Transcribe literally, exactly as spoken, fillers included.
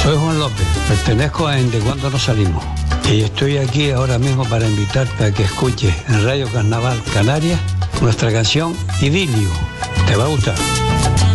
Soy Juan López, pertenezco a En De Cuando Nos Salimos y estoy aquí ahora mismo para invitarte a que escuches en Radio Carnaval Canarias nuestra canción Idilio. Te va a gustar.